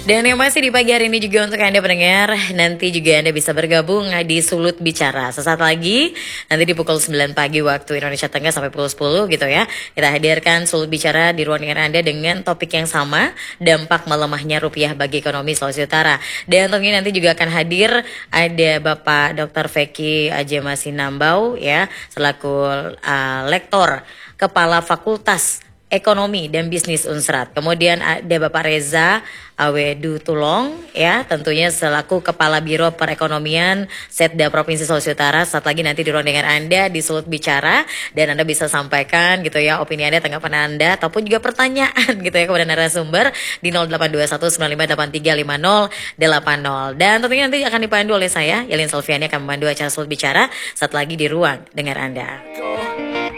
Dan yang masih di pagi hari ini juga untuk Anda pendengar, nanti juga Anda bisa bergabung di Sulut Bicara. Sesaat lagi, nanti di pukul 9 pagi waktu Indonesia Tengah sampai pukul 10 gitu ya. Kita hadirkan Sulut Bicara di ruang dengar Anda dengan topik yang sama, dampak melemahnya rupiah bagi ekonomi Sulawesi Utara. Dan tentunya nanti juga akan hadir ada Bapak Dr. Feki Ajemasinambau ya, selaku lektor Kepala Fakultas Ekonomi dan Bisnis Unsrat. Kemudian ada Bapak Reza Awedu Tulong ya, tentunya selaku Kepala Biro Perekonomian Setda Provinsi Sulawesi Utara. Saat lagi nanti di ruang dengar Anda di Sulut Bicara, dan Anda bisa sampaikan gitu ya opini Anda, tanggapan Anda ataupun juga pertanyaan gitu ya kepada narasumber di 082195835080. Dan tentunya nanti akan dipandu oleh saya Yelin Solviani, akan memandu acara Sulut Bicara saat lagi di ruang dengar Anda.